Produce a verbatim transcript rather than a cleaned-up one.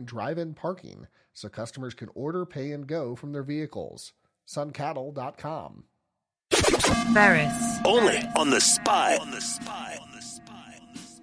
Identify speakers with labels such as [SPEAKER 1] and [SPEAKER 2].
[SPEAKER 1] drive-in parking so customers can order, pay, and go from their vehicles. sun cattle dot com.
[SPEAKER 2] Ferris.
[SPEAKER 3] Only on the Spy. On the Spy.